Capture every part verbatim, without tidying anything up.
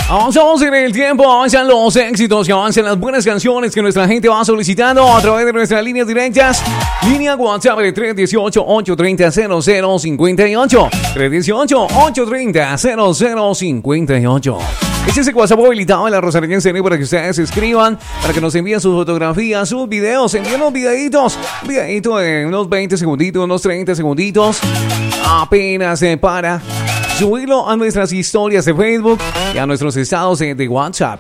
Avanzamos en el tiempo, avanzan los éxitos, que avanzan las buenas canciones que nuestra gente va solicitando a través de nuestras líneas directas. Línea WhatsApp de tres uno ocho, ocho tres cero, cero cero cinco ocho. tres uno ocho, ocho tres cero, cero cero cinco ocho. Este es el WhatsApp habilitado en la Rosareña en serio para que ustedes escriban, para que nos envíen sus fotografías, sus videos, envíen unos videitos, un videito de unos veinte segunditos, unos treinta segunditos, apenas eh, para subirlo a nuestras historias de Facebook y a nuestros estados de, de WhatsApp.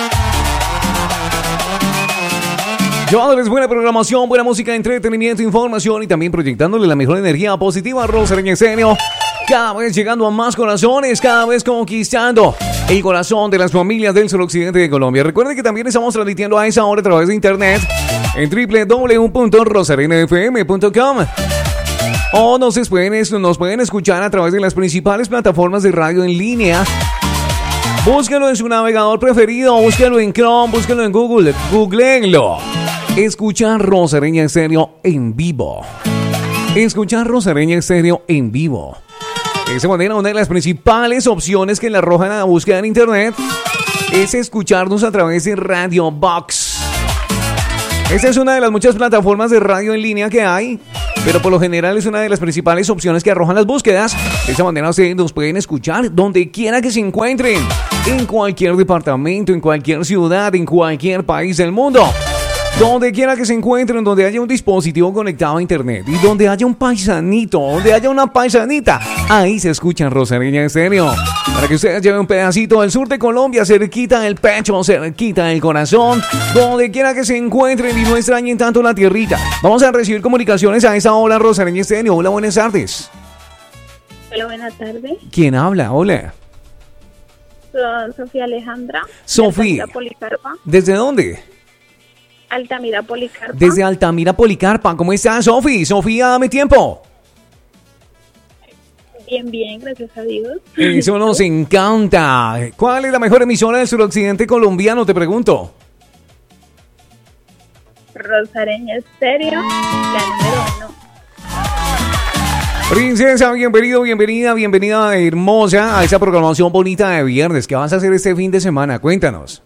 Llevándoles buena programación, buena música, entretenimiento, información y también proyectándole la mejor energía positiva a Rosareña en serio. Cada vez llegando a más corazones, cada vez conquistando el corazón de las familias del suroccidente de Colombia. Recuerden que también estamos transmitiendo a esa hora a través de internet en doble u doble u doble u punto rosareña f m punto com. O nos pueden, nos pueden escuchar a través de las principales plataformas de radio en línea. Búsquenlo en su navegador preferido, búsquenlo en Chrome, búsquenlo en Google, googleenlo. Escuchar Rosareña Estéreo en vivo. Escuchar Rosareña Estéreo en vivo. De esa manera, una de las principales opciones que le arrojan a la búsqueda en internet es escucharnos a través de Radio Box. Esta es una de las muchas plataformas de radio en línea que hay, pero por lo general es una de las principales opciones que arrojan las búsquedas. De esa manera ustedes nos pueden escuchar donde quiera que se encuentren, en cualquier departamento, en cualquier ciudad, en cualquier país del mundo. Donde quiera que se encuentren, donde haya un dispositivo conectado a internet y donde haya un paisanito, donde haya una paisanita, ahí se escucha Rosareña Estéreo. Para que ustedes lleven un pedacito del sur de Colombia, cerquita del pecho, cerquita del corazón, donde quiera que se encuentren y no extrañen tanto la tierrita. Vamos a recibir comunicaciones a esa hora, Rosareña Estéreo. Hola, buenas tardes. Hola, buenas tardes. ¿Quién habla? Hola. Soy Sofía Alejandra. Sofía. De Policarpa. ¿Desde dónde? Altamira, Policarpa. Desde Altamira, Policarpa. ¿Cómo estás, Sofía? Sofía, dame tiempo. Bien, bien, gracias a Dios. Eso nos encanta. ¿Cuál es la mejor emisora del suroccidente colombiano? Te pregunto. Rosareña Estéreo, la número uno. Princesa, bienvenido, bienvenida, bienvenida hermosa a esa programación bonita de viernes. ¿Qué vas a hacer este fin de semana? Cuéntanos.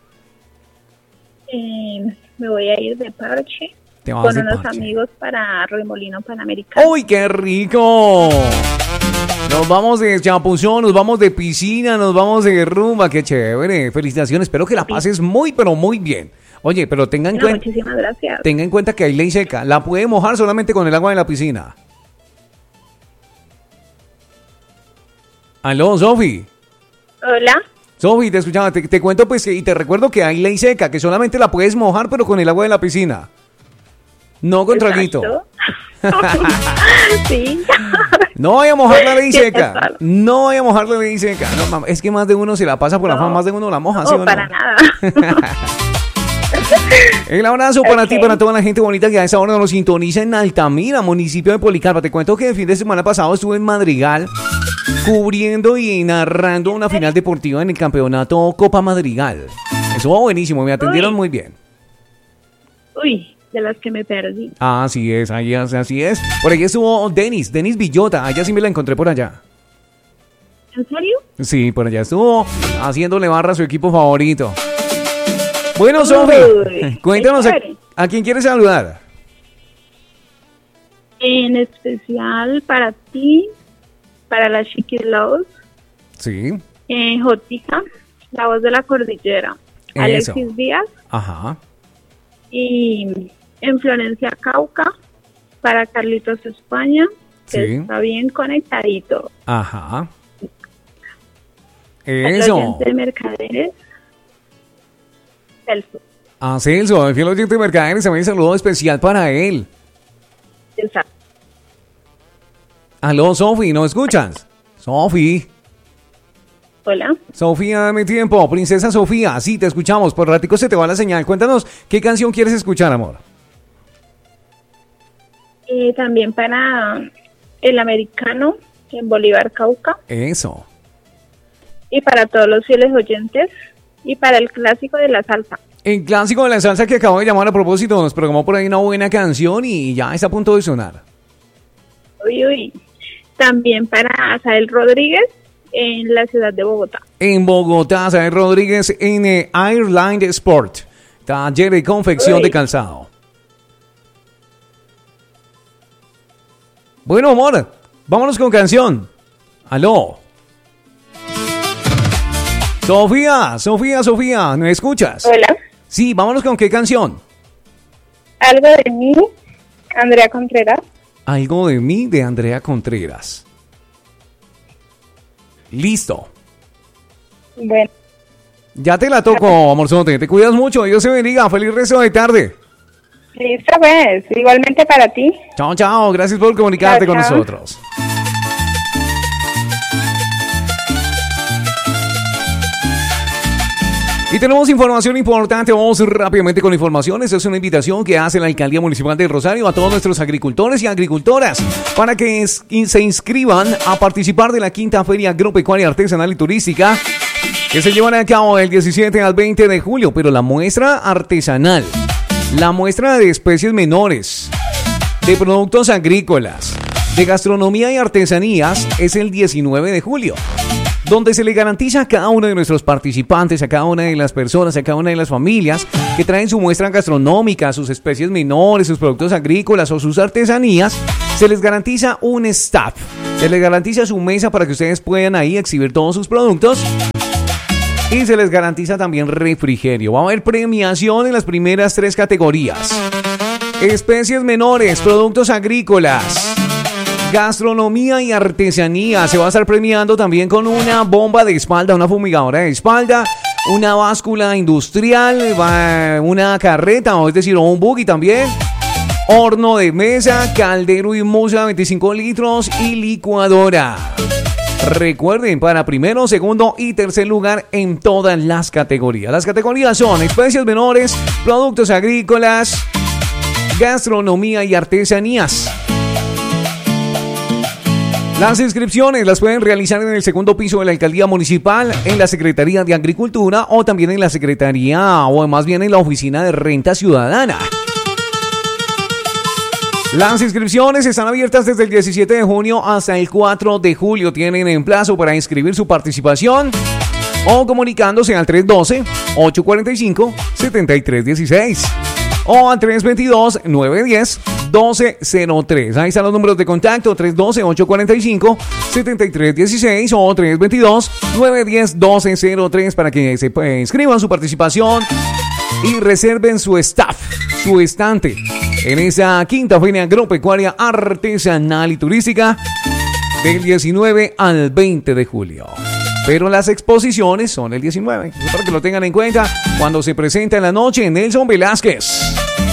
Eh, me voy a ir de parche ¿Te vas con de unos parche? amigos para Remolino Panamericano. ¡Uy, qué rico! Nos vamos de chapuzón, nos vamos de piscina, nos vamos de rumba. ¡Qué chévere! Felicitaciones, espero que la pases muy, pero muy bien. Oye, pero tenga en, No, cuen- muchísimas gracias. tenga en cuenta que hay ley seca. La puede mojar solamente con el agua de la piscina. Aló, Sofi. Hola. Sofi, te escuchaba, te, te cuento pues y te recuerdo que hay ley seca, que solamente la puedes mojar pero con el agua de la piscina. No con traguito. Exacto. Sí. No vaya a mojar la ley Sí, seca. exacto. No vaya a mojar la ley seca. No, mam, es que más de uno se la pasa por la No. fama, más de uno la moja, No, ¿sí o no? para nada. El abrazo para Okay. ti, para toda la gente bonita que a esa hora nos sintoniza en Altamira, municipio de Policarpa. Te cuento que el fin de semana pasado estuve en Madrigal cubriendo y narrando una final deportiva en el campeonato Copa Madrigal. Estuvo buenísimo, me atendieron Uy. muy bien. Uy, de las que me perdí. Así es, ahí es, así es. Por ahí estuvo Denis, Denis Villota, allá sí me la encontré por allá. ¿En serio? Sí, por allá estuvo haciéndole barra a su equipo favorito. Bueno, Uy, Sofi, cuéntanos a, qué chévere. a quién quieres saludar. En especial para ti, para la Chiquilaos, Sí, eh, Jotica, la voz de la cordillera, Eso. Alexis Díaz, ajá. y en Florencia, Cauca, para Carlitos España, que Sí. está bien conectadito. Ajá. Al Eso. oyente de Mercaderes, Celso. A Celso, el fiel oyente de Mercaderes, también un saludo especial para él. Exacto. Aló, Sofi, ¿no escuchas? Sofi. Hola. Sofía, dame tiempo. Princesa Sofía, sí, te escuchamos. Por ratico se te va la señal. Cuéntanos, ¿qué canción quieres escuchar, amor? Y también para el americano en Bolívar, Cauca, Eso. y para todos los fieles oyentes, y para el clásico de la salsa. El clásico de la salsa que acabo de llamar a propósito, nos programó por ahí una buena canción y ya está a punto de sonar. Uy, uy. También para Asael Rodríguez en la ciudad de Bogotá. En Bogotá, Sael Rodríguez en eh, Airline Sport, taller de confección Uy. de calzado. Bueno, amor, vámonos con canción. Aló. Sofía, Sofía, Sofía, ¿me escuchas? Hola. Sí, vámonos con qué canción. Algo de mí, Andrea Contreras. Algo de mí, de Andrea Contreras. Listo. Bueno. Ya te la toco, amorzote. Te cuidas mucho. Dios te bendiga. Feliz resto de tarde. Listo, pues. Igualmente para ti. Chao, chao. Gracias por comunicarte chao, con chao. nosotros. Y tenemos información importante, vamos rápidamente con información. Esta es una invitación que hace la Alcaldía Municipal de Rosario a todos nuestros agricultores y agricultoras para que es, se inscriban a participar de la quinta Feria Agropecuaria Artesanal y Turística que se llevará a cabo del diecisiete al veinte de julio, pero la muestra artesanal, la muestra de especies menores, de productos agrícolas, de gastronomía y artesanías es el diecinueve de julio. Donde se le garantiza a cada uno de nuestros participantes, a cada una de las personas, a cada una de las familias que traen su muestra gastronómica, sus especies menores, sus productos agrícolas o sus artesanías, se les garantiza un staff, se les garantiza su mesa para que ustedes puedan ahí exhibir todos sus productos y se les garantiza también refrigerio. Va a haber premiación en las primeras tres categorías: especies menores, productos agrícolas, gastronomía y artesanía. Se va a estar premiando también con una bomba de espalda, una fumigadora de espalda, una báscula industrial, una carreta, o es decir, un buggy también, horno de mesa, caldero y moza veinticinco litros y licuadora. Recuerden, para primero, segundo y tercer lugar en todas las categorías. Las categorías son especies menores, productos agrícolas, gastronomía y artesanías. Las inscripciones las pueden realizar en el segundo piso de la Alcaldía Municipal, en la Secretaría de Agricultura o también en la Secretaría o más bien en la Oficina de Renta Ciudadana. Las inscripciones están abiertas desde el diecisiete de junio hasta el cuatro de julio. Tienen en plazo para inscribir su participación o comunicándose al tres uno dos, ocho cuatro cinco, siete tres uno seis o al tres dos dos, nueve uno cero, uno dos cero tres. Ahí están los números de contacto: tres uno dos, ocho cuatro cinco, siete tres uno seis o tres dos dos, nueve uno cero, uno dos cero tres para que se eh, inscriban su participación y reserven su staff, su estante en esa quinta Feria Agropecuaria Artesanal y Turística del diecinueve al veinte de julio. Pero las exposiciones son el diecinueve, para que lo tengan en cuenta cuando se presenta en la noche en Nelson Velázquez.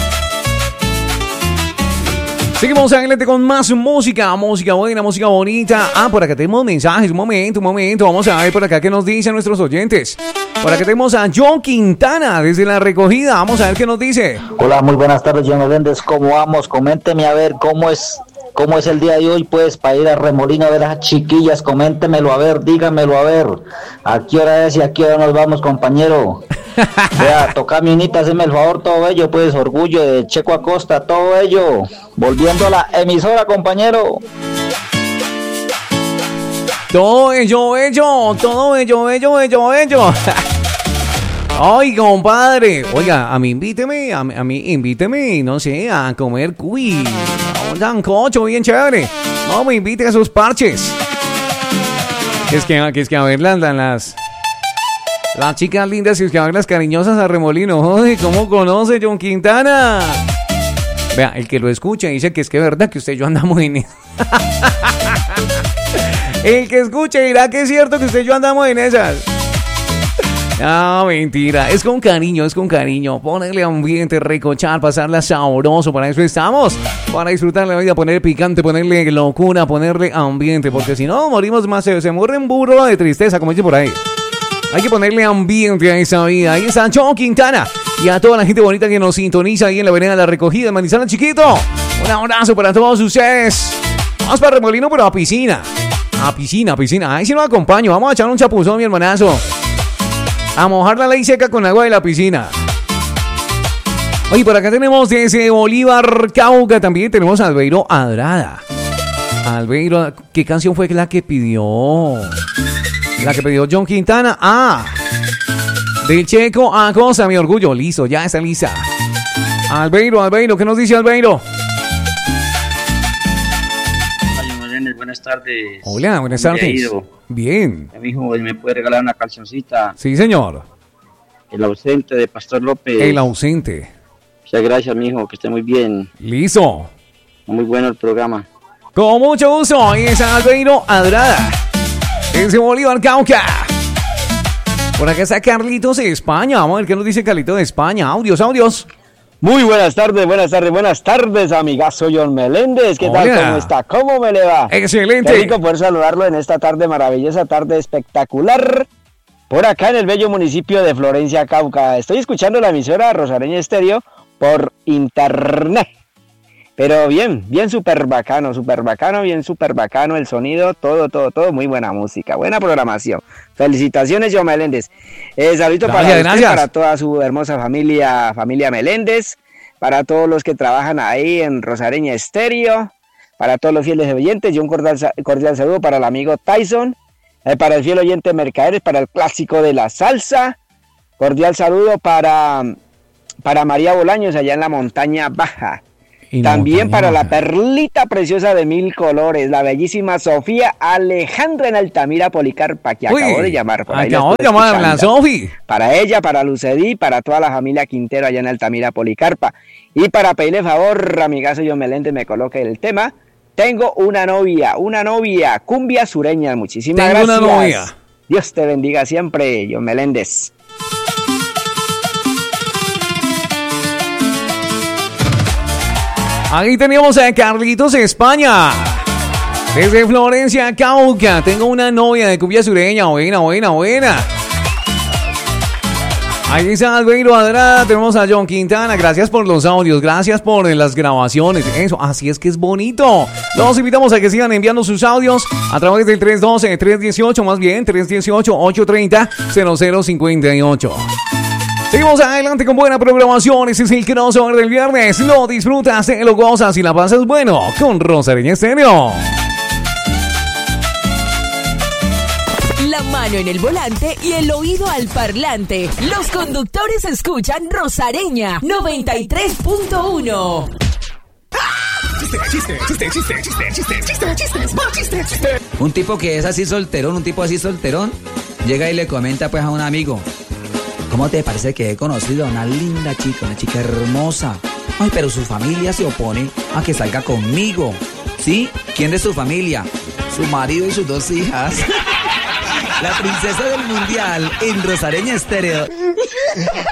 Seguimos adelante con más música, música buena, música bonita. Ah, por acá tenemos mensajes, un momento, un momento. Vamos a ver por acá qué nos dicen nuestros oyentes. Por acá tenemos a John Quintana desde La Recogida. Vamos a ver qué nos dice. Hola, muy buenas tardes, John Meléndez. ¿Cómo vamos? Coménteme a ver cómo es, cómo es el día de hoy, pues, para ir a Remolino a ver a las chiquillas. Coméntemelo a ver, dígamelo a ver. ¿A qué hora es y a qué hora nos vamos, compañero? Vea, toca mi unita, hazme el favor, todo ello, pues, orgullo de Checo Acosta, todo ello. Volviendo a la emisora, compañero. Todo ello, ello, todo ello, ello, ello, ello. Ay, compadre. Oiga, a mí invíteme, a mí, a mí invíteme, no sé, a comer cuy, a un sancocho bien chévere. No me invite a sus parches. Que es que, que es que a ver las, las, las chicas lindas y es que a ver las cariñosas a Remolino. Ay, ¿cómo conoce John Quintana? Vea, el que lo escucha dice que es que es verdad que usted y yo andamos en eso. El que escuche dirá que es cierto que usted y yo andamos en esas. No, mentira. Es con cariño, es con cariño. Ponerle ambiente, recochar, pasarla sabroso. Para eso estamos. Para disfrutar la vida, ponerle picante, ponerle locura, ponerle ambiente. Porque si no, morimos más. Se, se muere en burro de tristeza, como dice por ahí. Hay que ponerle ambiente a esa vida. Ahí está John Quintana. Y a toda la gente bonita que nos sintoniza ahí en la vereda de La Recogida, en Manizales Chiquito. Un abrazo para todos ustedes. Vamos para Remolino, pero a piscina. A piscina, a piscina. Ahí sí nos acompaño. Vamos a echar un chapuzón, mi hermanazo. A mojar la ley seca con agua de la piscina. Oye, por acá tenemos desde Bolívar, Cauca. También tenemos a Albeiro Adrada. Albeiro, ¿qué canción fue la que pidió? La que pidió John Quintana. Ah, del Checo a Cosa, mi orgullo. Listo, ya está lista. Albeiro, Albeiro, ¿qué nos dice Albeiro? Buenas tardes. Hola, buenas tardes. Bien. Mi hijo, ¿me puede regalar una cancioncita? Sí, señor. El ausente de Pastor López. El ausente. Muchas gracias, mi hijo, que esté muy bien. Listo. Muy bueno el programa. Con mucho gusto. Ahí está Albeiro Adrada. Desde Bolívar, Cauca. Por acá está Carlitos de España. Vamos a ver qué nos dice Carlitos de España. Audios, audios. Muy buenas tardes, buenas tardes, buenas tardes, amigazo John Meléndez. ¿Qué Hola. tal? ¿Cómo está? ¿Cómo me le va? Excelente. Qué rico poder saludarlo en esta tarde maravillosa, tarde espectacular, por acá en el bello municipio de Florencia, Cauca. Estoy escuchando la emisora Rosareña Estéreo por internet. Pero bien, bien súper bacano, súper bacano, bien súper bacano el sonido, todo, todo, todo, muy buena música, buena programación. Felicitaciones, John Meléndez. Eh, saludito para usted, gracias. para toda su hermosa familia, familia Meléndez, para todos los que trabajan ahí en Rosareña Estéreo, para todos los fieles oyentes, y un cordial, cordial saludo para el amigo Tyson, eh, para el fiel oyente Mercaderes, para el clásico de la salsa, cordial saludo para, para María Bolaños allá en la montaña baja. Y También para baja. la perlita preciosa de mil colores, la bellísima Sofía Alejandra en Altamira Policarpa, que Uy, acabo de llamar. Por ahí la acabo de estoy llamar a la escuchando. Sofi. Para ella, para Lucedí, para toda la familia Quintero allá en Altamira Policarpa. Y para pedirle favor, amigazo John Meléndez, me coloque el tema. Tengo una novia, una novia, cumbia sureña. Muchísimas Tengo gracias. una novia. Dios te bendiga siempre, John Meléndez. Ahí tenemos a Carlitos de España. Desde Florencia, Cauca. Tengo una novia de cumbia sureña. Buena, buena, buena. Ahí está Albeiro Adrada. Tenemos a John Quintana. Gracias por los audios. Gracias por las grabaciones. Eso, así es que es bonito. Los invitamos a que sigan enviando sus audios a través del tres uno dos, tres uno ocho, más bien tres uno ocho, ocho tres cero, cero cero cinco ocho. Seguimos adelante con buena programación. Este es el crossover del viernes. Lo disfrutas, te lo gozas y la pasas bueno con Rosareña Estéreo. La mano en el volante y el oído al parlante. Los conductores escuchan Rosareña noventa y tres punto uno. Un tipo que es así solterón, un tipo así solterón, llega y le comenta pues a un amigo: ¿cómo te parece que he conocido a una linda chica, una chica hermosa? Ay, pero su familia se opone a que salga conmigo. ¿Sí? ¿Quién de su familia? Su marido y sus dos hijas. La princesa del mundial en Rosareña Estéreo.